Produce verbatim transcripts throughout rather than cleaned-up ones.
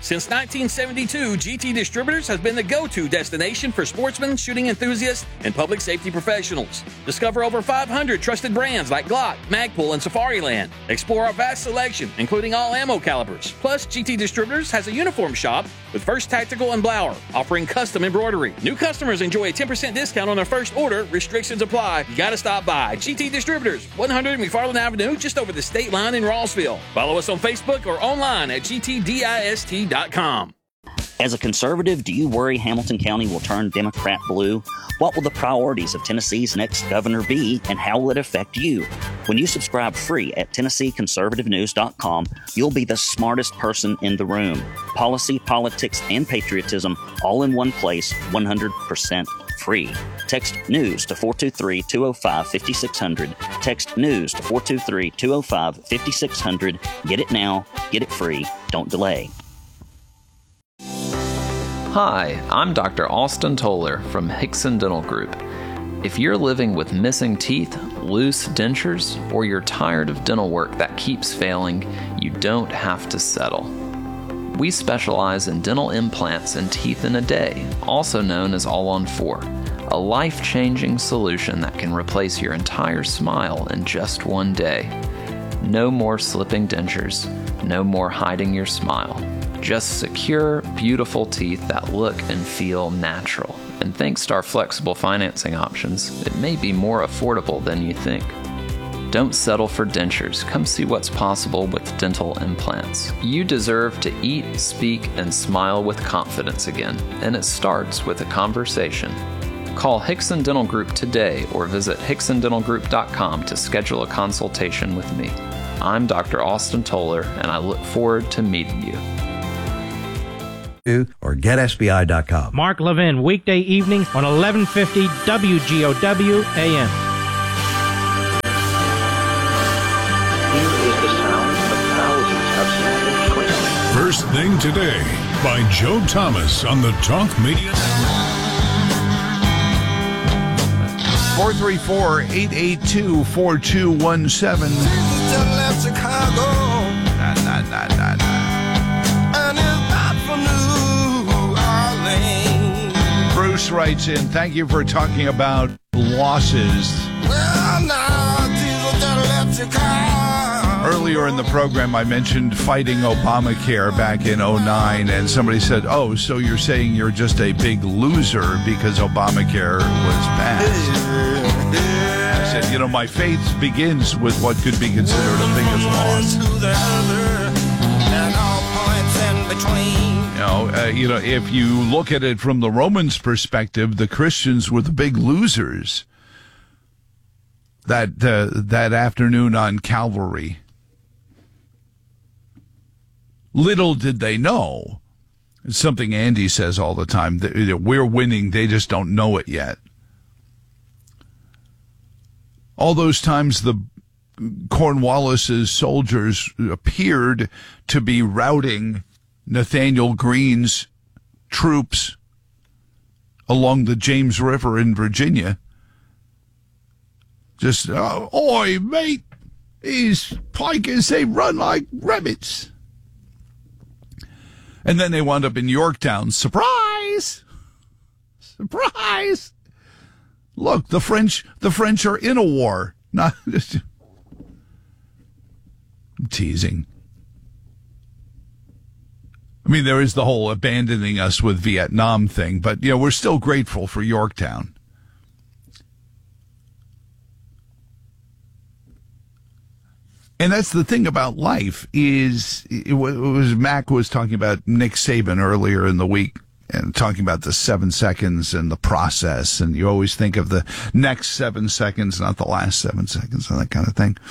Since nineteen seventy-two, G T Distributors has been the go-to destination for sportsmen, shooting enthusiasts, and public safety professionals. Discover over five hundred trusted brands like Glock, Magpul, and Safariland. Explore our vast selection, including all ammo calibers. Plus, G T Distributors has a uniform shop with First Tactical and Blower, offering custom embroidery. New customers enjoy a ten percent discount on their first order. Restrictions apply. You gotta stop by. G T Distributors, one hundred McFarland Avenue, just over the state line in Rossville. Follow us on Facebook or online at G T dist dot com. As a conservative, do you worry Hamilton County will turn Democrat blue? What will the priorities of Tennessee's next governor be, and how will it affect you? When you subscribe free at Tennessee Conservative News dot com, you'll be the smartest person in the room. Policy, politics, and patriotism all in one place, one hundred percent free. Text NEWS to four two three, two oh five, five six zero zero. Text NEWS to four two three, two oh five, five six zero zero. Get it now. Get it free. Don't delay. Hi, I'm Doctor Austin Toller from Hickson Dental Group. If you're living with missing teeth, loose dentures, or you're tired of dental work that keeps failing, you don't have to settle. We specialize in dental implants and teeth in a day, also known as All on Four, a life-changing solution that can replace your entire smile in just one day. No more slipping dentures, no more hiding your smile. Just secure, beautiful teeth that look and feel natural. And thanks to our flexible financing options, it may be more affordable than you think. Don't settle for dentures. Come see what's possible with dental implants. You deserve to eat, speak, and smile with confidence again, and it starts with a conversation. Call Hickson Dental Group today or visit Hickson Dental Group dot com to schedule a consultation with me. I'm Doctor Austin Toller, and I look forward to meeting you. Or get S B I dot com. Mark Levin, weekday evenings on eleven fifty W G O W A M. Here is the sound of thousands of Spanish twists. First Thing Today by Joe Thomas on the Talk Media four three four, eight eight two, four two one seven. Nah, nah, nah, nah, nah. Bruce writes in, thank you for talking about losses. Earlier in the program, I mentioned fighting Obamacare back in oh nine, and somebody said, oh, so you're saying you're just a big loser because Obamacare was passed. I said, you know, my faith begins with what could be considered a biggest loss. You know, uh, you know, if you look at it from the Romans' perspective, the Christians were the big losers that uh, that afternoon on Calvary. Little did they know. It's something Andy says all the time, that we're winning, they just don't know it yet. All those times the Cornwallis's soldiers appeared to be routing Nathaniel Greene's troops along the James River in Virginia. Just, uh, oi, mate, these pikers, they run like rabbits. And then they wound up in Yorktown. Surprise! Surprise! Look, the French, the French are in a war. Not just I'm teasing. I mean, there is the whole abandoning us with Vietnam thing, but, you know, we're still grateful for Yorktown. And that's the thing about life is, it was Mac was talking about Nick Saban earlier in the week and talking about the seven seconds and the process. And you always think of the next seven seconds, not the last seven seconds and that kind of thing.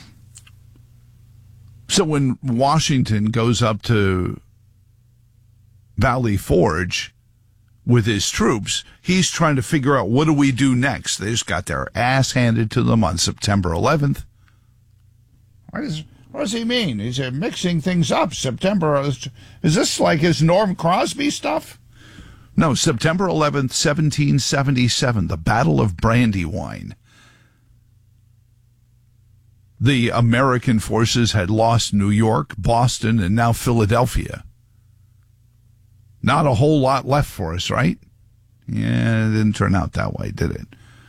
So when Washington goes up to Valley Forge with his troops, he's trying to figure out, what do we do next? They just got their ass handed to them on September eleventh. What, is, what does he mean? He's uh, mixing things up. September, is this like his Norm Crosby stuff? No, September eleventh, seventeen seventy-seven, the Battle of Brandywine. The American forces had lost New York, Boston, and now Philadelphia. Not a whole lot left for us, right? Yeah, it didn't turn out that way, did it?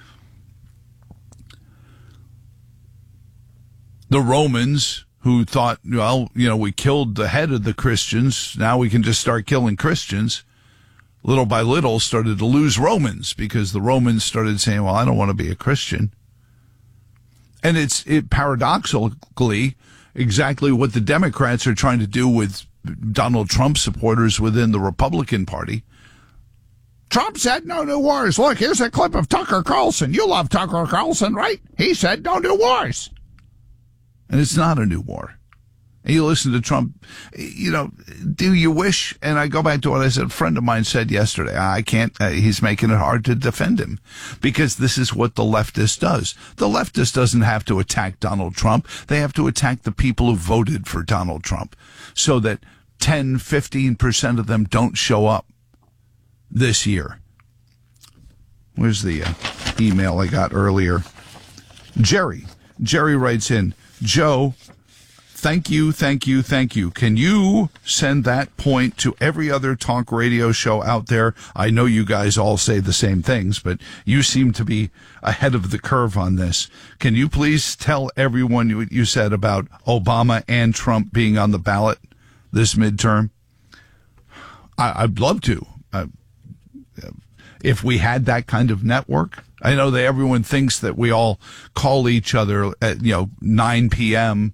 The Romans, who thought, well, you know, we killed the head of the Christians, now we can just start killing Christians, little by little started to lose Romans because the Romans started saying, well, I don't want to be a Christian. And it's it paradoxically exactly what the Democrats are trying to do with Donald Trump supporters within the Republican Party. Trump said no new wars. Look, here's a clip of Tucker Carlson. You love Tucker Carlson, right? He said no new wars. And it's not a new war. And you listen to Trump, you know, do you wish, and I go back to what I said, a friend of mine said yesterday, I can't, uh, he's making it hard to defend him because this is what the leftist does. The leftist doesn't have to attack Donald Trump. They have to attack the people who voted for Donald Trump so that ten, fifteen percent of them don't show up this year. Where's the uh, email I got earlier? Jerry. Jerry writes in, Joe, thank you, thank you, thank you. Can you send that point to every other talk radio show out there? I know you guys all say the same things, but you seem to be ahead of the curve on this. Can you please tell everyone what you said about Obama and Trump being on the ballot this midterm? I, I'd love to. Uh, if we had that kind of network. I know that everyone thinks that we all call each other at, you know, nine p.m.,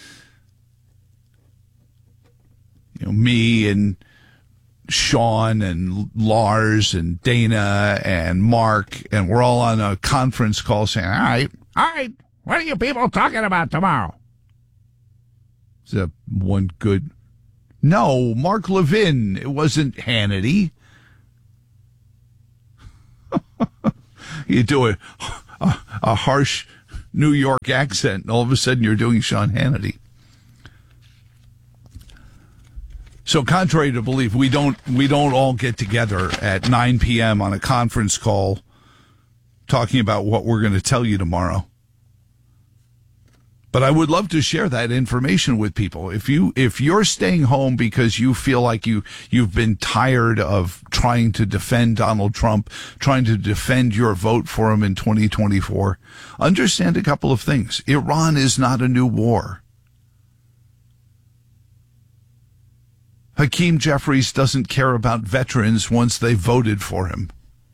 you know, me and Sean and Lars and Dana and Mark, and we're all on a conference call saying, all right, all right, what are you people talking about tomorrow? Is that one good? No, Mark Levin. It wasn't Hannity. You do a, a, a harsh New York accent, and all of a sudden you're doing Sean Hannity. So contrary to belief, we don't we don't all get together at nine p.m. on a conference call talking about what we're going to tell you tomorrow. But I would love to share that information with people. If you if you're staying home because you feel like you you've been tired of trying to defend Donald Trump, trying to defend your vote for him in twenty twenty-four, understand a couple of things. Iran is not a new war. Hakeem Jeffries doesn't care about veterans once they voted for him.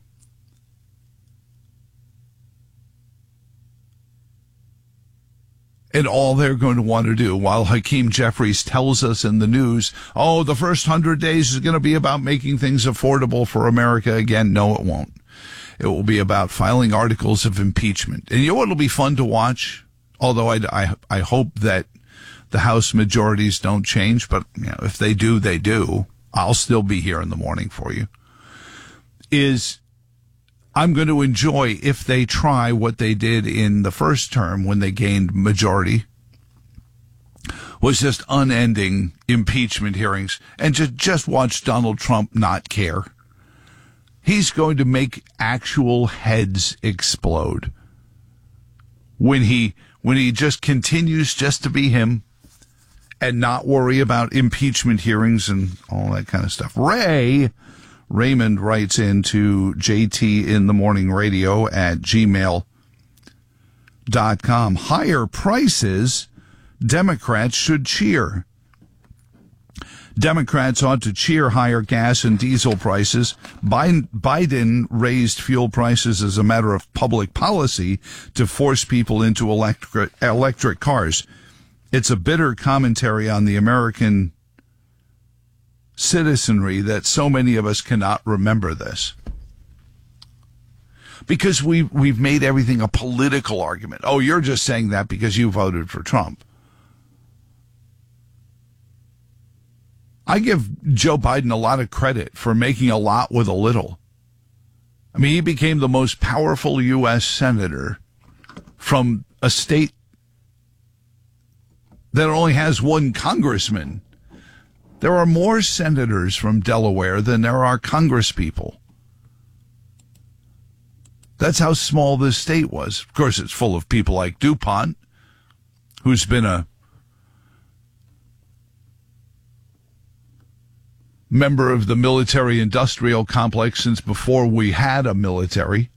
And all they're going to want to do, while Hakeem Jeffries tells us in the news, oh, the first hundred days is going to be about making things affordable for America again. No, it won't. It will be about filing articles of impeachment. And you know what will be fun to watch? Although I, I, I hope that the House majorities don't change, but you know, if they do, they do. I'll still be here in the morning for you. Is I'm going to enjoy if they try what they did in the first term when they gained majority, was just unending impeachment hearings, and just, just watch Donald Trump not care. He's going to make actual heads explode when he when he just continues just to be him and not worry about impeachment hearings and all that kind of stuff. Ray Raymond writes into J T in the morning radio at gmail dot com. Higher prices, Democrats should cheer. Democrats ought to cheer higher gas and diesel prices. Biden, Biden raised fuel prices as a matter of public policy to force people into electric, electric cars. It's a bitter commentary on the American citizenry that so many of us cannot remember this. Because we, we've made everything a political argument. Oh, you're just saying that because you voted for Trump. I give Joe Biden a lot of credit for making a lot with a little. I mean, he became the most powerful U S senator from a state that only has one congressman. There are more senators from Delaware than there are congresspeople. That's how small this state was. Of course, it's full of people like DuPont, who's been a member of the military-industrial complex since before we had a military,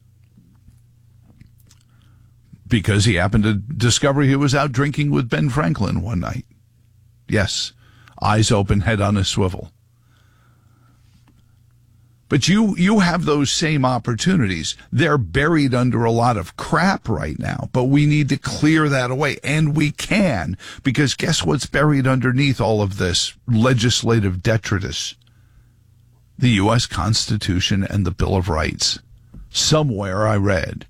because he happened to discover he was out drinking with Ben Franklin one night. Yes, eyes open, head on a swivel. But you you have those same opportunities. They're buried under a lot of crap right now, but we need to clear that away, and we can, because guess what's buried underneath all of this legislative detritus? The U S Constitution and the Bill of Rights. Somewhere I read.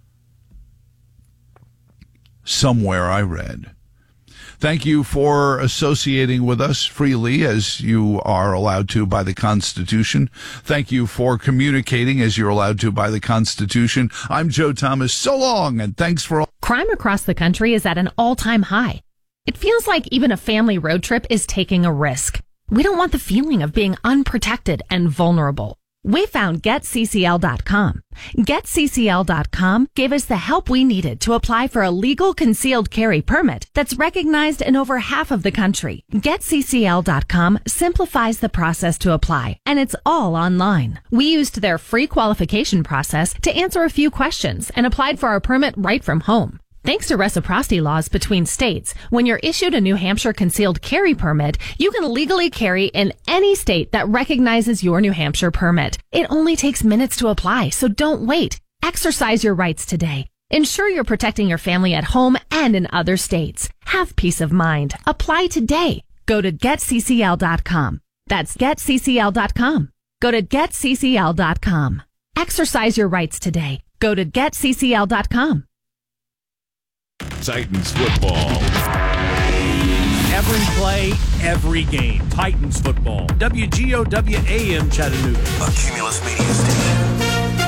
Somewhere I read. Thank you for associating with us freely as you are allowed to by the Constitution. Thank you for communicating as you're allowed to by the Constitution. I'm Joe Thomas. So long, and thanks for all. Crime across the country is at an all-time high. It feels like even a family road trip is taking a risk. We don't want the feeling of being unprotected and vulnerable. We found Get C C L dot com. Get C C L dot com gave us the help we needed to apply for a legal concealed carry permit that's recognized in over half of the country. Get C C L dot com simplifies the process to apply, and it's all online. We used their free qualification process to answer a few questions and applied for our permit right from home. Thanks to reciprocity laws between states, when you're issued a New Hampshire concealed carry permit, you can legally carry in any state that recognizes your New Hampshire permit. It only takes minutes to apply, so don't wait. Exercise your rights today. Ensure you're protecting your family at home and in other states. Have peace of mind. Apply today. Go to Get C C L dot com. That's Get C C L dot com. Go to Get C C L dot com. Exercise your rights today. Go to Get C C L dot com. Titans football. Every play, every game. Titans football. W G O W A M Chattanooga. A Cumulus Media Station.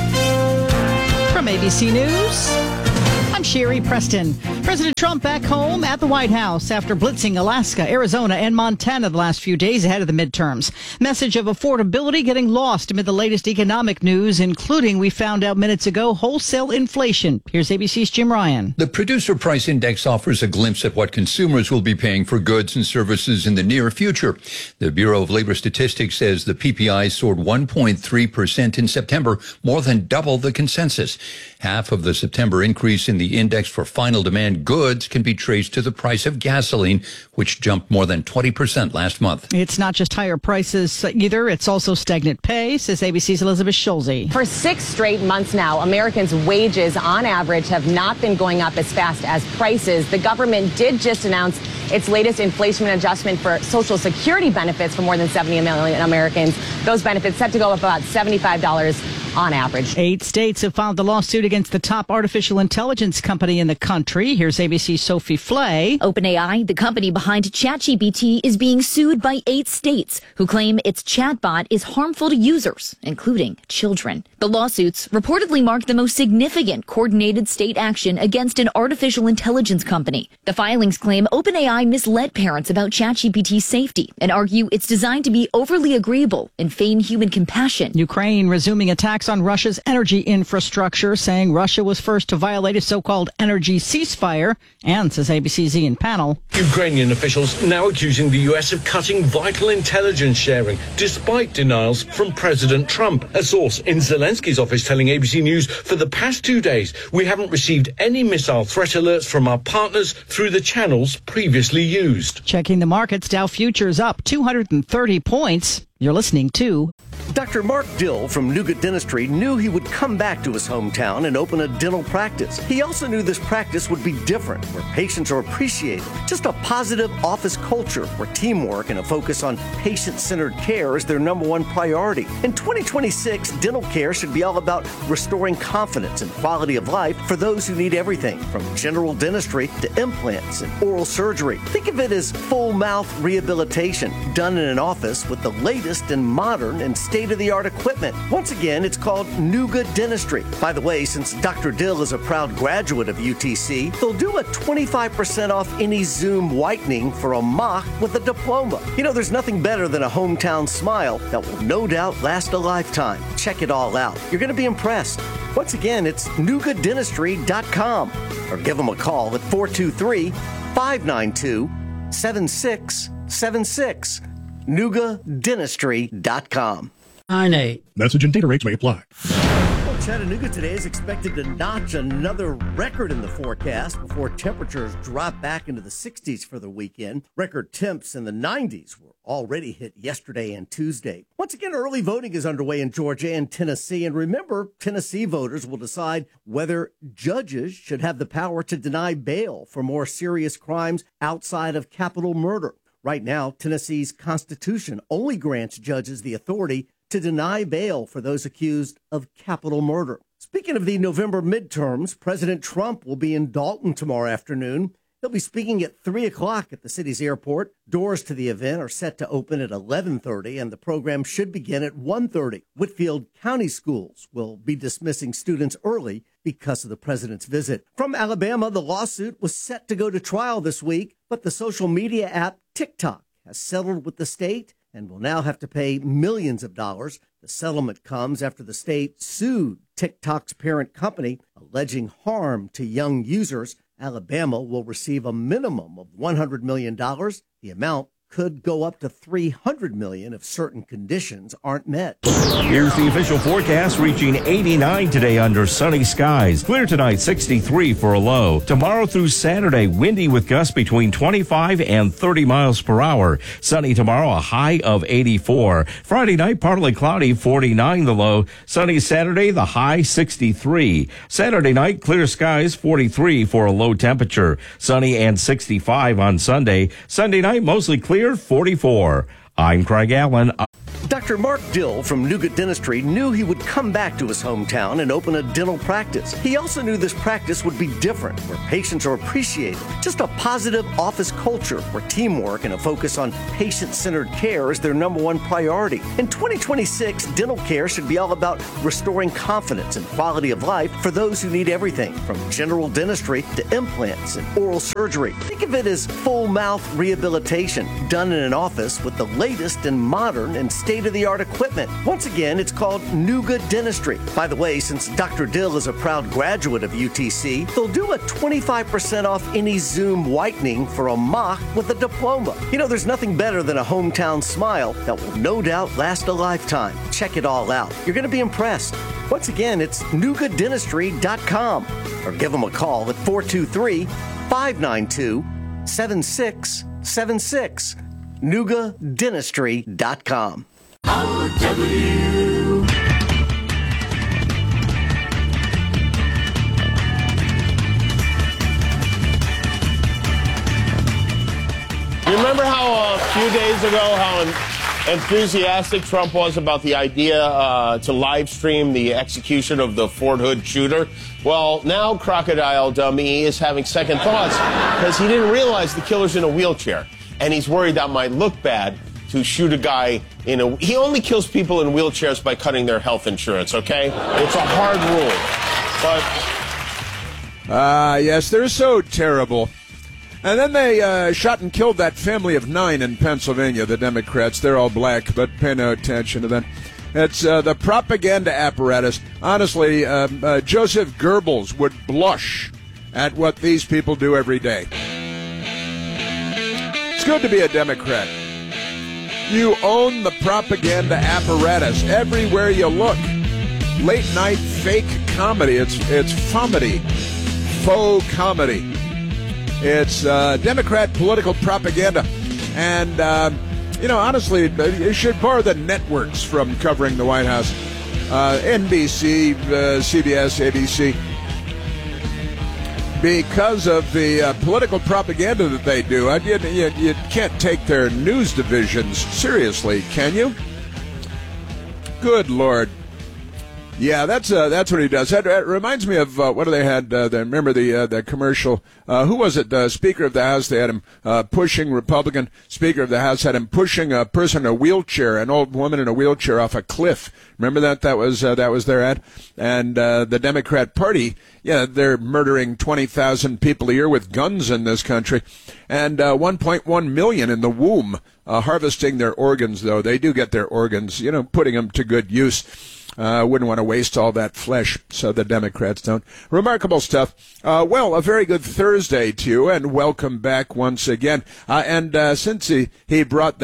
From A B C News, I'm Sherry Preston. President Trump back home at the White House after blitzing Alaska, Arizona, and Montana the last few days ahead of the midterms. Message of affordability getting lost amid the latest economic news, including, we found out minutes ago, wholesale inflation. Here's A B C's Jim Ryan. The Producer Price Index offers a glimpse at what consumers will be paying for goods and services in the near future. The Bureau of Labor Statistics says the P P I soared one point three percent in September, more than double the consensus. Half of the September increase in the index for final demand goods can be traced to the price of gasoline, which jumped more than twenty percent last month. It's not just higher prices either. It's also stagnant pay, says A B C's Elizabeth Schulze. For six straight months now, Americans' wages on average have not been going up as fast as prices. The government did just announce its latest inflation adjustment for Social Security benefits for more than seventy million Americans. Those benefits set to go up about seventy-five dollars on average. Eight states have filed the lawsuit against the top artificial intelligence company in the country. Here's A B C's Sophie Flay. OpenAI, the company behind ChatGPT, is being sued by eight states who claim its chatbot is harmful to users, including children. The lawsuits reportedly mark the most significant coordinated state action against an artificial intelligence company. The filings claim OpenAI misled parents about ChatGPT's safety and argue it's designed to be overly agreeable and feign human compassion. Ukraine resuming attacks on Russia's energy infrastructure, saying Russia was first to violate a so-called energy ceasefire, and, says A B C's Ian Pannell, Ukrainian officials now accusing the U S of cutting vital intelligence sharing, despite denials from President Trump. A source in Zelensky's office telling A B C News, for the past two days, we haven't received any missile threat alerts from our partners through the channels previously used. Checking the markets, Dow futures up two hundred thirty points. You're listening to Doctor Mark Dill from Nougat Dentistry knew he would come back to his hometown and open a dental practice. He also knew this practice would be different, where patients are appreciated. Just a positive office culture where teamwork and a focus on patient-centered care is their number one priority. In twenty twenty-six, dental care should be all about restoring confidence and quality of life for those who need everything, from general dentistry to implants and oral surgery. Think of it as full mouth rehabilitation done in an office with the latest and modern and state-of-the-art equipment. Once again, it's called Nougat Dentistry. By the way, since Doctor Dill is a proud graduate of U T C, they'll do a twenty-five percent off any Zoom whitening for a mock with a diploma. You know, there's nothing better than a hometown smile that will no doubt last a lifetime. Check it all out. You're going to be impressed. Once again, it's nougat dentistry dot com, or give them a call at four two three, five nine two, seven six seven six. Nuga Dentistry dot com. nine eight. Message and data rates may apply. Well, Chattanooga today is expected to notch another record in the forecast before temperatures drop back into the sixties for the weekend. Record temps in the nineties were already hit yesterday and Tuesday. Once again, early voting is underway in Georgia and Tennessee. And remember, Tennessee voters will decide whether judges should have the power to deny bail for more serious crimes outside of capital murder. Right now, Tennessee's Constitution only grants judges the authority to deny bail for those accused of capital murder. Speaking of the November midterms, President Trump will be in Dalton tomorrow afternoon. He'll be speaking at three o'clock at the city's airport. Doors to the event are set to open at eleven thirty, and the program should begin at one thirty. Whitfield County Schools will be dismissing students early because of the president's visit. From Alabama, the lawsuit was set to go to trial this week, but the social media app TikTok has settled with the state and will now have to pay millions of dollars. The settlement comes after the state sued TikTok's parent company, alleging harm to young users. Alabama will receive a minimum of one hundred million dollars. The amount could go up to three hundred million dollars if certain conditions aren't met. Here's the official forecast, reaching eighty-nine today under sunny skies. Clear tonight, sixty-three for a low. Tomorrow through Saturday, windy with gusts between twenty-five and thirty miles per hour. Sunny tomorrow, a high of eighty-four. Friday night, partly cloudy, forty-nine the low. Sunny Saturday, the high sixty-three. Saturday night, clear skies, forty-three for a low temperature. Sunny and sixty-five on Sunday. Sunday night, mostly clear, forty-four. I'm Craig Allen. Doctor Mark Dill from Nuga Dentistry knew he would come back to his hometown and open a dental practice. He also knew this practice would be different, where patients are appreciated. Just a positive office culture where teamwork and a focus on patient-centered care is their number one priority. In twenty twenty-six, dental care should be all about restoring confidence and quality of life for those who need everything from general dentistry to implants and oral surgery. Think of it as full mouth rehabilitation done in an office with the latest and modern and state-of-the-art equipment. Once again, it's called Nuga Dentistry. By the way, since Doctor Dill is a proud graduate of U T C, they'll do a twenty-five percent off any Zoom whitening for a mock with a diploma. You know, there's nothing better than a hometown smile that will no doubt last a lifetime. Check it all out. You're going to be impressed. Once again, it's Nuga Dentistry dot com or give them a call at four two three, five nine two, seven six seven six. Nuga Dentistry dot com. O W. You remember how a few days ago how enthusiastic Trump was about the idea uh, to live stream the execution of the Fort Hood shooter? Well, now Crocodile Dummy is having second thoughts because he didn't realize the killer's in a wheelchair. And he's worried that might look bad to shoot a guy in a... He only kills people in wheelchairs by cutting their health insurance, okay? It's a hard rule. But... Ah, uh, yes, they're so terrible. And then they uh, shot and killed that family of nine in Pennsylvania, the Democrats. They're all black, but pay no attention to them. It's uh, the propaganda apparatus. Honestly, um, uh, Joseph Goebbels would blush at what these people do every day. It's good to be a Democrat. You own the propaganda apparatus everywhere you look. Late night fake comedy. It's it's fomedy. Faux comedy. It's uh, Democrat political propaganda. And, uh, you know, honestly, you should bar the networks from covering the White House. Uh, N B C, uh, C B S, A B C. Because of the uh, political propaganda that they do. I, you, you, you can't take their news divisions seriously, can you? Good Lord. Yeah, that's uh, that's what he does. That, that reminds me of uh, what do they had? Uh, they, remember the uh, the commercial? Uh, who was it? The Speaker of the House. They had him uh, pushing Republican Speaker of the House had him pushing a person in a wheelchair, an old woman in a wheelchair, off a cliff. Remember that? That was uh, that was their ad. And uh, the Democrat Party, yeah, they're murdering twenty thousand people a year with guns in this country, and uh, one point one million in the womb, uh, harvesting their organs. Though they do get their organs, you know, putting them to good use. Uh, wouldn't want to waste all that flesh, so the Democrats don't. Remarkable stuff. Uh, well, a very good Thursday to you, and welcome back once again. Uh, and uh, since he, he brought that up,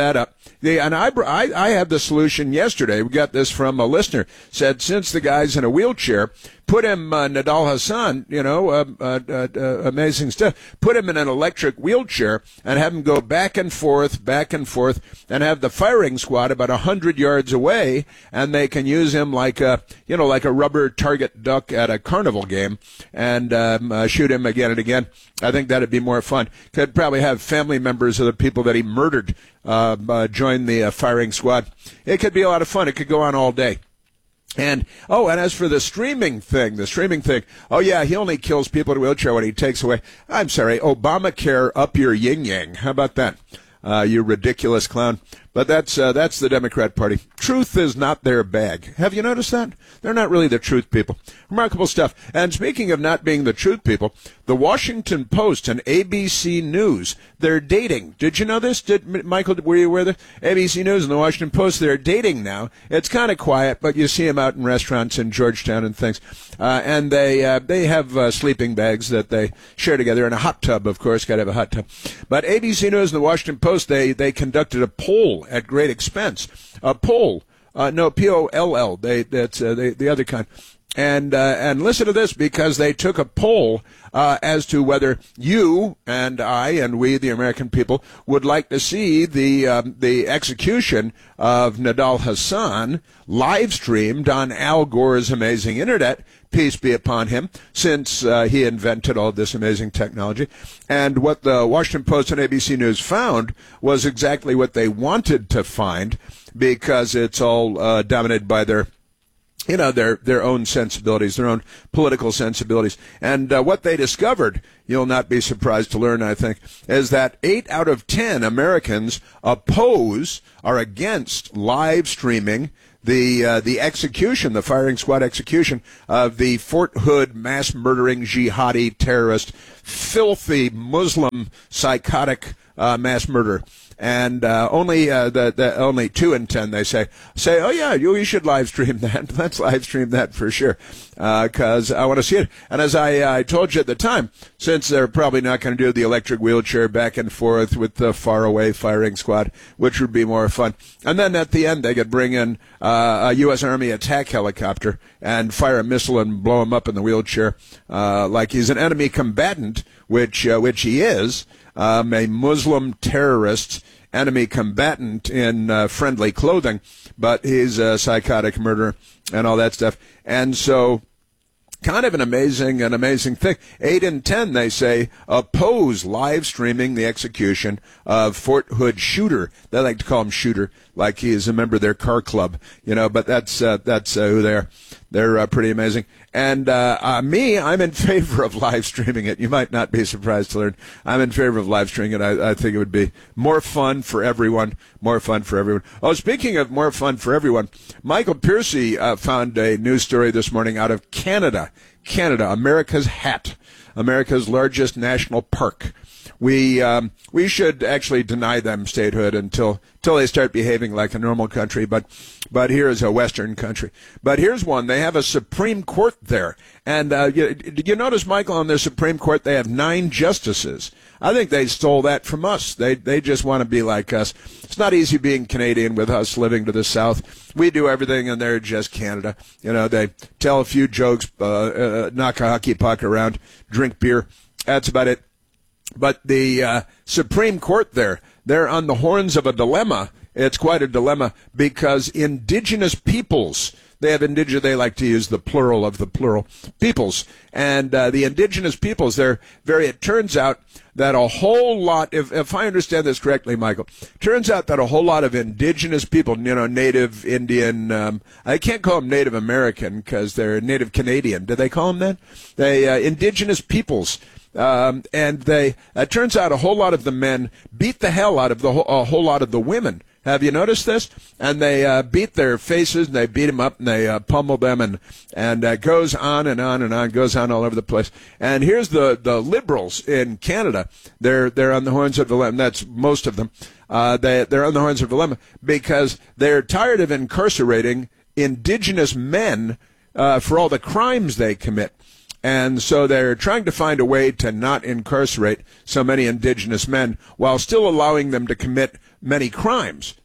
The, and I, I, I had the solution yesterday. We got this from a listener. Said, since the guy's in a wheelchair, put him, uh, Nadal Hassan, you know, uh, uh, uh, uh, amazing stuff. Put him in an electric wheelchair and have him go back and forth, back and forth, and have the firing squad about a hundred yards away, and they can use him like a, you know, like a rubber target duck at a carnival game, and um, uh, shoot him again and again. I think that'd be more fun. Could probably have family members of the people that he murdered uh, uh, join the uh, firing squad. It could be a lot of fun. It could go on all day. And, oh, and as for the streaming thing, the streaming thing, oh, yeah, he only kills people in a wheelchair when he takes away, I'm sorry, Obamacare up your yin-yang. How about that? Uh, you ridiculous clown. But that's uh, that's the Democrat Party. Truth is not their bag. Have you noticed that? They're not really the truth people. Remarkable stuff. And speaking of not being the truth people, the Washington Post and A B C News, they're dating. Did you know this? Did Michael, were you aware of this? A B C News and the Washington Post, they're dating now. It's kind of quiet, but you see them out in restaurants in Georgetown and things. Uh, and they uh, they have uh, sleeping bags that they share together in a hot tub, of course. Got to have a hot tub. But A B C News and the Washington Post, they, they conducted a poll at great expense. A poll, uh, no, P O L L, they, that's uh, they, the other kind. And uh, and listen to this, because they took a poll uh, as to whether you and I and we, the American people, would like to see the um, the execution of Nadal Hassan live streamed on Al Gore's amazing internet. Peace be upon him, since uh, he invented all this amazing technology. And what the Washington Post and A B C News found was exactly what they wanted to find, because it's all uh, dominated by their you know, their their own sensibilities, their own political sensibilities. And uh, what they discovered, you'll not be surprised to learn, I think, is that eight out of ten Americans oppose, are against live streaming the uh, the execution, the firing squad execution of the Fort Hood mass murdering jihadi terrorist, filthy Muslim psychotic uh, mass murderer. And uh, only uh, the, the only two in ten, they say, say, oh yeah, you, you should live stream that. Let's live stream that for sure, because uh, I want to see it. And as I, I told you at the time, since they're probably not going to do the electric wheelchair back and forth with the faraway firing squad, which would be more fun. And then at the end, they could bring in uh, a U S Army attack helicopter and fire a missile and blow him up in the wheelchair, uh, like he's an enemy combatant, which uh, which he is. Um, a Muslim terrorist, enemy combatant in uh, friendly clothing, but he's a psychotic murderer and all that stuff. And so, kind of an amazing, an amazing thing. Eight in ten, they say, oppose live streaming the execution of Fort Hood Shooter. They like to call him Shooter, like he is a member of their car club, you know. But that's uh, that's uh, who they are. They're uh, pretty amazing. And uh, uh, me, I'm in favor of live streaming it. You might not be surprised to learn. I'm in favor of live streaming it. I, I think it would be more fun for everyone. More fun for everyone. Oh, speaking of more fun for everyone, Michael Piercy uh, found a news story this morning out of Canada. Canada, America's hat, America's largest national park. We um, we should actually deny them statehood until until they start behaving like a normal country. But but here is a Western country. But here's one. They have a Supreme Court there, and uh, you, did you notice, Michael, on their Supreme Court they have nine justices. I think they stole that from us. They they just want to be like us. It's not easy being Canadian with us living to the south. We do everything, and they're just Canada. You know, they tell a few jokes, uh, uh, knock a hockey puck around, drink beer. That's about it. But the uh, Supreme Court there, they're on the horns of a dilemma. It's quite a dilemma, because indigenous peoples, they have indigenous, they like to use the plural of the plural, peoples. And uh, the indigenous peoples, they're very, it turns out that a whole lot, if, if I understand this correctly, Michael, turns out that a whole lot of indigenous people, you know, Native Indian, um, I can't call them Native American because they're Native Canadian. Do they call them that? They, uh, indigenous peoples. Um, and they, it turns out a whole lot of the men beat the hell out of the whole, a whole lot of the women. Have you noticed this? And they uh, beat their faces, and they beat them up, and they uh, pummel them, and and uh, goes on and on and on, goes on all over the place. And here's the, the liberals in Canada. They're they're on the horns of the dilemma. That's most of them. Uh, they they're on the horns of the dilemma because they're tired of incarcerating indigenous men uh, for all the crimes they commit. And so they're trying to find a way to not incarcerate so many indigenous men while still allowing them to commit many crimes.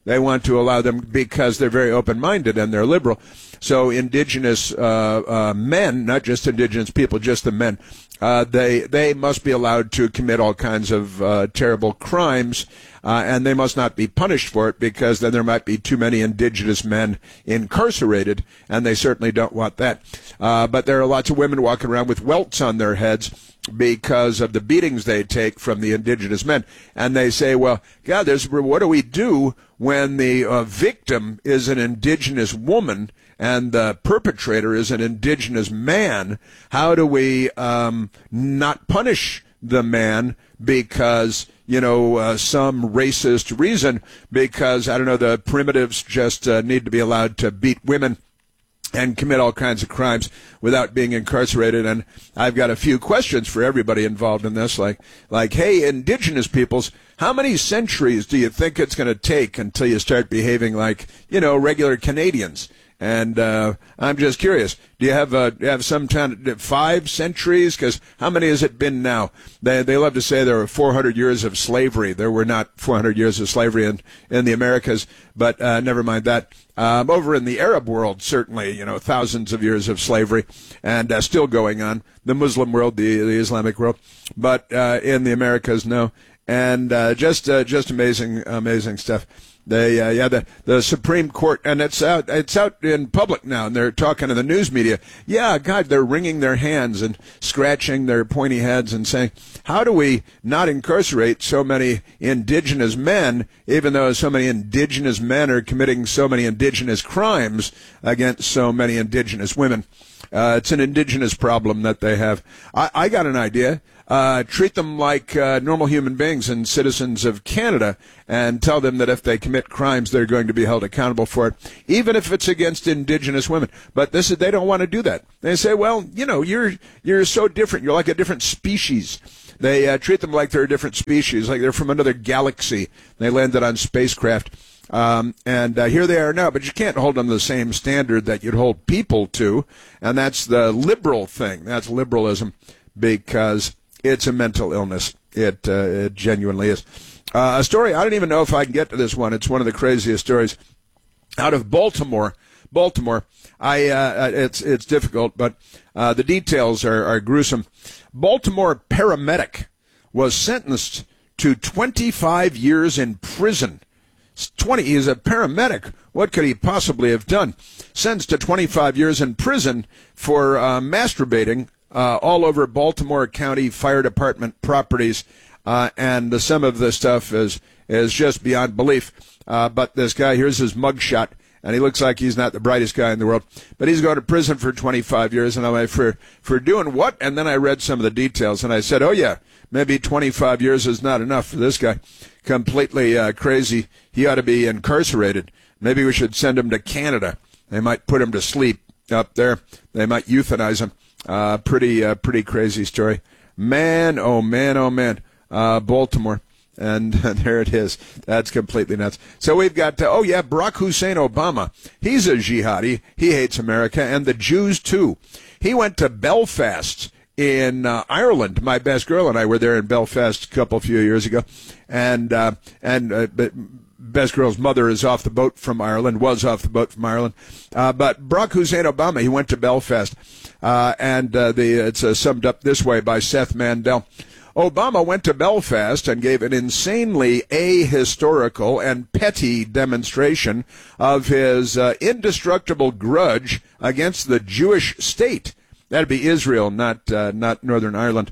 They want to allow them because they're very open-minded and they're liberal. So indigenous uh, uh, men, not just indigenous people, just the men, uh, they they must be allowed to commit all kinds of uh, terrible crimes, uh, and they must not be punished for it, because then there might be too many indigenous men incarcerated, and they certainly don't want that. Uh, but there are lots of women walking around with welts on their heads because of the beatings they take from the indigenous men. And they say, well, God, there's, what do we do when the uh, victim is an indigenous woman and the perpetrator is an indigenous man? How do we um, not punish the man because, you know, uh, some racist reason? Because, I don't know, the primitives just uh, need to be allowed to beat women and commit all kinds of crimes without being incarcerated. And I've got a few questions for everybody involved in this, like, like, hey, indigenous peoples, how many centuries do you think it's going to take until you start behaving like, you know, regular Canadians? And uh, I'm just curious, do you have uh, do you have some time, five centuries? Because how many has it been now? They they love to say there were four hundred years of slavery. There were not four hundred years of slavery in, in the Americas, but uh, never mind that. Um, over in the Arab world, certainly, you know, thousands of years of slavery, and uh, still going on. The Muslim world, the, the Islamic world, but uh, in the Americas, no. And uh, just uh, just amazing, amazing stuff. They, uh, yeah, the, the Supreme Court, and it's out, it's out in public now, and they're talking to the news media. Yeah, God, they're wringing their hands and scratching their pointy heads and saying, how do we not incarcerate so many indigenous men, even though so many indigenous men are committing so many indigenous crimes against so many indigenous women? Uh, it's an indigenous problem that they have. I, I got an idea. Uh, treat them like uh, normal human beings and citizens of Canada, and tell them that if they commit crimes, they're going to be held accountable for it, even if it's against indigenous women. But this is, they don't want to do that. They say, well, you know, you're you're so different. You're like a different species. They uh, treat them like they're a different species, like they're from another galaxy. They landed on spacecraft. Um, and uh, here they are now, but you can't hold them to the same standard that you'd hold people to, and that's the liberal thing. That's liberalism, because it's a mental illness. It, uh, it genuinely is. Uh, a story, I don't even know if I can get to this one. It's one of the craziest stories out of Baltimore. Baltimore. I, uh, it's, it's difficult, but, uh, the details are, are gruesome. Baltimore paramedic was sentenced to twenty-five years in prison. twenty, he's a paramedic. What could he possibly have done? Sentenced to twenty-five years in prison for, uh, masturbating Uh, all over Baltimore County Fire Department properties, uh, and the, some of the stuff is is just beyond belief. Uh, but this guy, here's his mugshot, and he looks like he's not the brightest guy in the world. But he's going to prison for twenty-five years, and I'm like, for for doing what? And then I read some of the details, and I said, oh yeah, maybe twenty-five years is not enough for this guy. Completely uh, crazy. He ought to be incarcerated. Maybe we should send him to Canada. They might put him to sleep up there. They might euthanize him. Uh, pretty, uh, pretty crazy story. Man, oh man, oh man. Uh, Baltimore. And there it is. That's completely nuts. So we've got, uh, oh yeah, Barack Hussein Obama. He's a jihadi. He hates America and the Jews too. He went to Belfast in uh, Ireland. My best girl and I were there in Belfast a couple few years ago. And, uh, and, uh, but, best girl's mother is off the boat from Ireland, was off the boat from Ireland. Uh, but Barack Hussein Obama, he went to Belfast. Uh, and uh, the, it's uh, summed up this way by Seth Mandel. Obama went to Belfast and gave an insanely ahistorical and petty demonstration of his uh, indestructible grudge against the Jewish state. That'd be Israel, not uh, not Northern Ireland,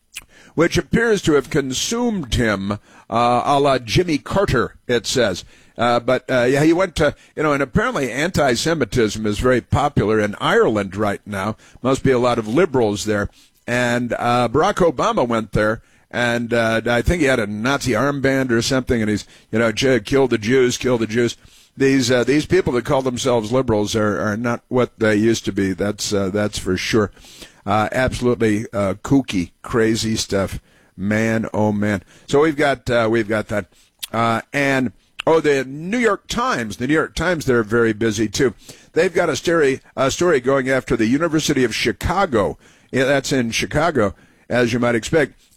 which appears to have consumed him, uh, a la Jimmy Carter, it says. Uh, but, uh, yeah, he went to, you know, and apparently anti-Semitism is very popular in Ireland right now. Must be a lot of liberals there. And, uh, Barack Obama went there, and, uh, I think he had a Nazi armband or something, and he's, you know, killed the Jews, killed the Jews. These, uh, these people that call themselves liberals are, are not what they used to be. That's, uh, that's for sure. Uh, absolutely, uh, kooky, crazy stuff. Man, oh man. So we've got, uh, we've got that. Uh, and, oh, the New York Times, the New York Times, they're very busy too. They've got a story, a story going after the University of Chicago. Yeah, that's in Chicago, as you might expect.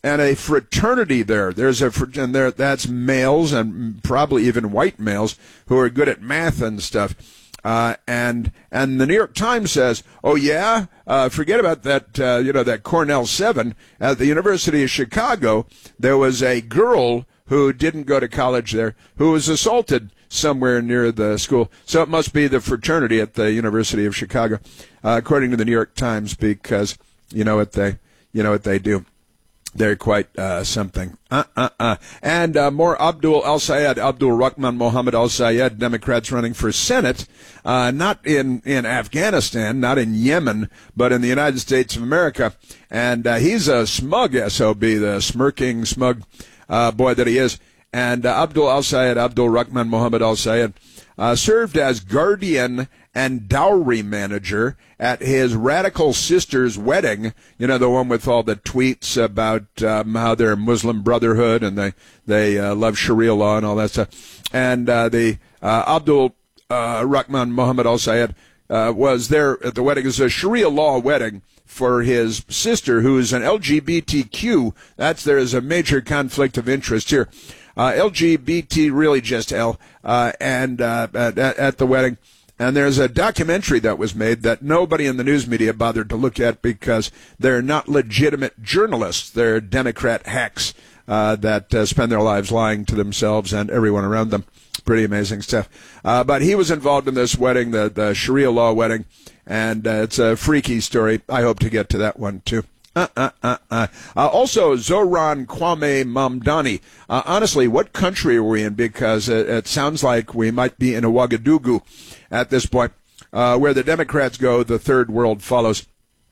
and a fraternity there. There's a fr- and there that's males and probably even white males who are good at math and stuff. Uh, and and the New York Times says, oh yeah, uh, forget about that. Uh, you know that Cornell seven at the University of Chicago. There was a girl who didn't go to college there who was assaulted somewhere near the school. So it must be the fraternity at the University of Chicago, uh, according to the New York Times, because you know what they you know what they do. They're quite uh, something. Uh, uh, uh. And uh, more Abdul al-Sayed, Abdul Rahman Mohammed al-Sayed, Democrats running for Senate, uh, not in, in Afghanistan, not in Yemen, but in the United States of America. And uh, he's a smug S O B, the smirking, smug uh, boy that he is. And uh, Abdul al-Sayed, Abdul Rahman Mohammed al-Sayed, uh, served as guardian and dowry manager at his radical sister's wedding, you know, the one with all the tweets about um, how they're Muslim Brotherhood and they, they uh, love Sharia law and all that stuff. And uh, the uh, Abdul uh, Rahman Mohammed al-Sayed uh, was there at the wedding. It was a Sharia law wedding for his sister, who is an L G B T Q. That's there is a major conflict of interest here. Uh, L G B T, really just L, uh, and uh, at, at the wedding. And there's a documentary that was made that nobody in the news media bothered to look at because they're not legitimate journalists. They're Democrat hacks uh, that uh, spend their lives lying to themselves and everyone around them. Pretty amazing stuff. Uh, but he was involved in this wedding, the, the Sharia law wedding, and uh, it's a freaky story. I hope to get to that one, too. Uh, uh, uh, uh. Uh, also, Zoran Kwame Mamdani. Uh, honestly, what country are we in? Because it, it sounds like we might be in a Ouagadougou at this point. Uh, where the Democrats go, the third world follows.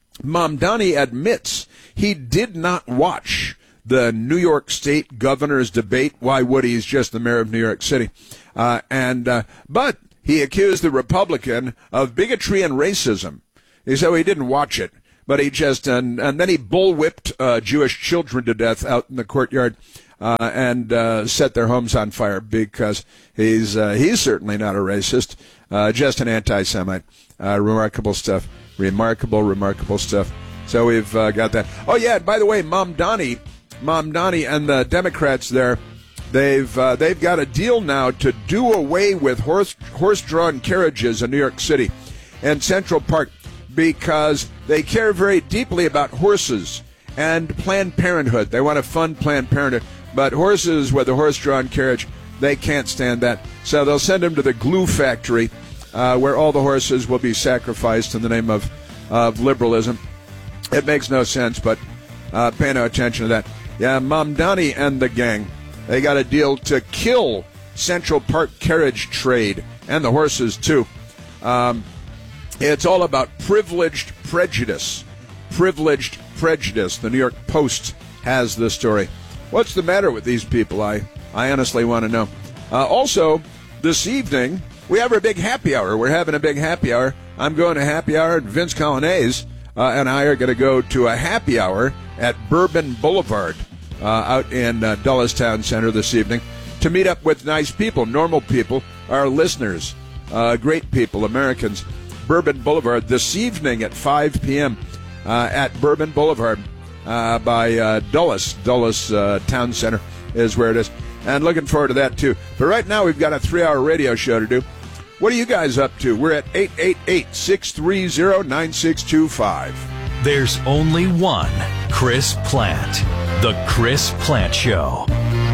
Mamdani admits he did not watch the New York State governor's debate. Why would he? He's just the mayor of New York City. Uh, and uh, but he accused the Republican of bigotry and racism. He said well, he didn't watch it. But he just, and, and then he bullwhipped uh, Jewish children to death out in the courtyard uh, and uh, set their homes on fire because he's uh, he's certainly not a racist, uh, just an anti-Semite. Uh, remarkable stuff. Remarkable, remarkable stuff. So we've uh, got that. Oh, yeah, and by the way, Mamdani, Mamdani and the Democrats there, they've uh, they've got a deal now to do away with horse horse-drawn carriages in New York City and Central Park, because they care very deeply about horses and Planned Parenthood. They want to fund Planned Parenthood. But horses with a horse-drawn carriage, they can't stand that. So they'll send them to the glue factory uh, where all the horses will be sacrificed in the name of, of liberalism. It makes no sense, but uh, pay no attention to that. Yeah, Mamdani and the gang, they got a deal to kill Central Park carriage trade and the horses, too. Um... It's all about privileged prejudice. Privileged prejudice. The New York Post has this story. What's the matter with these people? I, I honestly want to know. Uh, also, this evening, we have our big happy hour. We're having a big happy hour. I'm going to happy hour, and Vince Colonnese uh, and I are going to go to a happy hour at Bourbon Boulevard uh, out in uh, Dulles Town Center this evening to meet up with nice people, normal people, our listeners, uh, great people, Americans. Bourbon Boulevard this evening at five p.m. Uh, at Bourbon Boulevard uh, by uh, Dulles. Dulles uh, Town Center is where it is. And looking forward to that, too. But right now, we've got a three-hour radio show to do. What are you guys up to? We're at eight eight eight, six three zero, nine six two five. There's only one Chris Plante. The Chris Plante Show.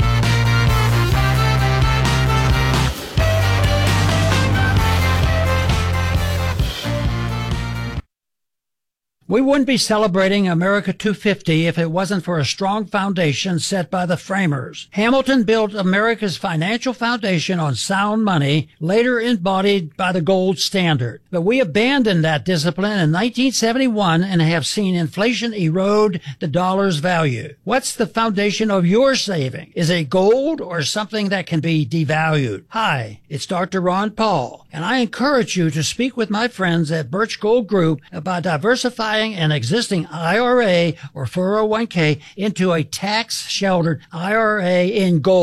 We wouldn't be celebrating America two fifty if it wasn't for a strong foundation set by the framers. Hamilton built America's financial foundation on sound money, later embodied by the gold standard. But we abandoned that discipline in nineteen seventy-one and have seen inflation erode the dollar's value. What's the foundation of your saving? Is it gold or something that can be devalued? Hi, it's Doctor Ron Paul, and I encourage you to speak with my friends at Birch Gold Group about diversifying an existing I R A or four oh one k into a tax-sheltered I R A in gold.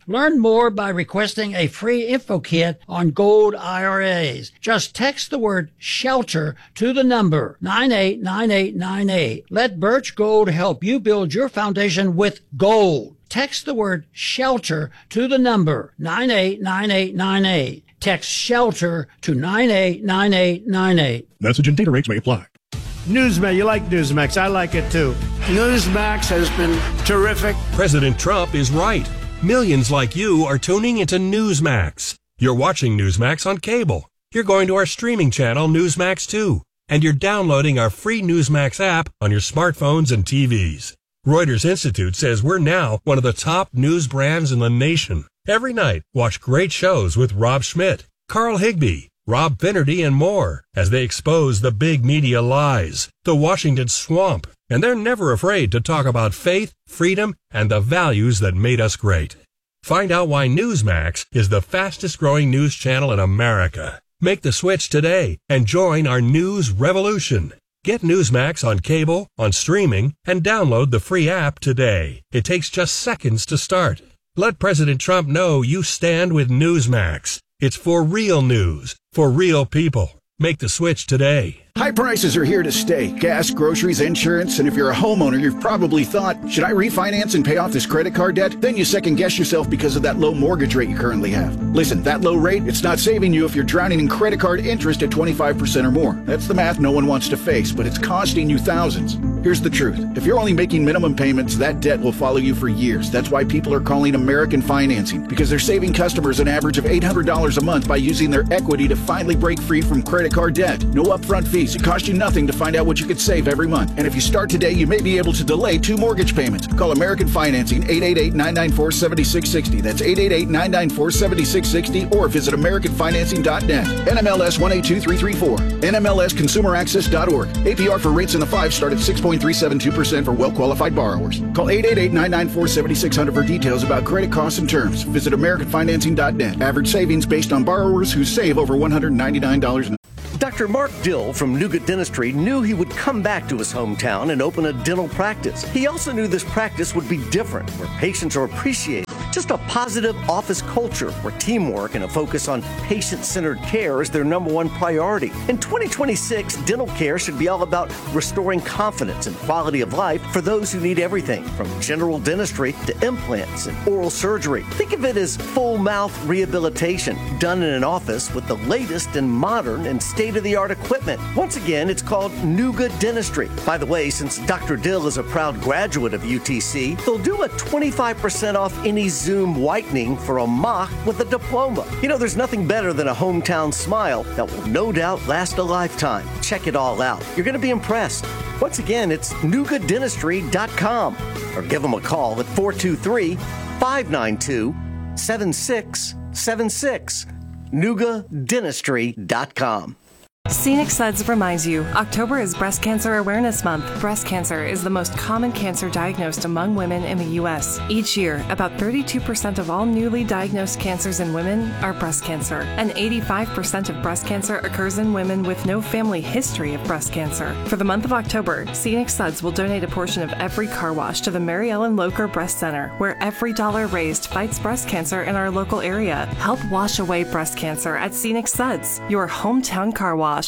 Learn more by requesting a free info kit on gold I R As. Just text the word SHELTER to the number nine eight nine eight nine eight. Let Birch Gold help you build your foundation with gold. Text the word SHELTER to the number nine eight nine eight nine eight. Text SHELTER to nine eight nine eight nine eight. Message and data rates may apply. Newsmax, you like Newsmax. I like it too. Newsmax has been terrific. President Trump is right. Millions like you are tuning into Newsmax. You're watching Newsmax on cable. You're going to our streaming channel, Newsmax two. And you're downloading our free Newsmax app on your smartphones and T Vs. Reuters Institute says we're now one of the top news brands in the nation. Every night, watch great shows with Rob Schmidt, Carl Higbie, Rob Finnerty, and more as they expose the big media lies, the Washington swamp, and they're never afraid to talk about faith, freedom, and the values that made us great. Find out why Newsmax is the fastest growing news channel in America. Make the switch today and join our news revolution. Get Newsmax on cable, on streaming, and download the free app today. It takes just seconds to start. Let President Trump know you stand with Newsmax. It's for real news, for real people. Make the switch today. High prices are here to stay. Gas, groceries, insurance, and if you're a homeowner, you've probably thought, should I refinance and pay off this credit card debt? Then you second guess yourself because of that low mortgage rate you currently have. Listen, that low rate, it's not saving you if you're drowning in credit card interest at twenty-five percent or more. That's the math no one wants to face, but it's costing you thousands. Here's the truth. If you're only making minimum payments, that debt will follow you for years. That's why people are calling American Financing, because they're saving customers an average of eight hundred dollars a month by using their equity to finally break free from credit card debt. No upfront fees. It costs you nothing to find out what you could save every month. And if you start today, you may be able to delay two mortgage payments. Call American Financing, eight eight eight, nine nine four, seven six six zero. That's eight eight eight, nine nine four, seven six six zero, or visit american financing dot net. N M L S one eight two three three four. N M L S consumer access dot org. A P R for rates in the five start at six point three seven two percent for well-qualified borrowers. Call eight eight eight, nine nine four, seven six zero zero for details about credit costs and terms. Visit american financing dot net. Average savings based on borrowers who save over one hundred ninety-nine dollars. Doctor Mark Dill from Nougat Dentistry knew he would come back to his hometown and open a dental practice. He also knew this practice would be different, where patients are appreciated. Just a positive office culture where teamwork and a focus on patient-centered care is their number one priority. In twenty twenty-six, dental care should be all about restoring confidence and quality of life for those who need everything from general dentistry to implants and oral surgery. Think of it as full mouth rehabilitation done in an office with the latest and modern and state-of-the-art equipment. Once again, it's called Nougat Dentistry. By the way, since Doctor Dill is a proud graduate of U T C, they'll do a twenty-five percent off any Zoom whitening for a mock with a diploma. You know, there's nothing better than a hometown smile that will no doubt last a lifetime. Check it all out. You're going to be impressed. Once again, it's nougat dentistry dot com or give them a call at four two three, five nine two, seven six seven six. nougat dentistry dot com. Scenic Suds reminds you, October is Breast Cancer Awareness Month. Breast cancer is the most common cancer diagnosed among women in the U S. Each year, about thirty-two percent of all newly diagnosed cancers in women are breast cancer, and eighty-five percent of breast cancer occurs in women with no family history of breast cancer. For the month of October, Scenic Suds will donate a portion of every car wash to the Mary Ellen Locher Breast Center, where every dollar raised fights breast cancer in our local area. Help wash away breast cancer at Scenic Suds, your hometown car wash.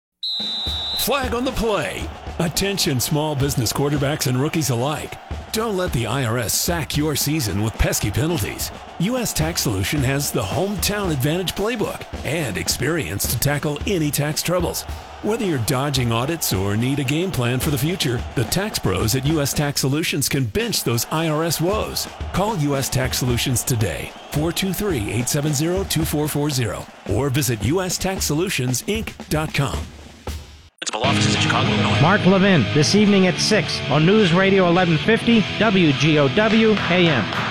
Flag on the play. Attention small business quarterbacks and rookies alike. Don't let the I R S sack your season with pesky penalties. U S Tax Solution has the Hometown Advantage Playbook and experience to tackle any tax troubles. Whether you're dodging audits or need a game plan for the future, the tax pros at U S Tax Solutions can bench those I R S woes. Call U S Tax Solutions today, four two three, eight seven zero, two four four zero, or visit U S tax solutions inc dot com. Principal offices in Chicago, Illinois. Mark Levin, this evening at six on News Radio eleven fifty, W G O W A M.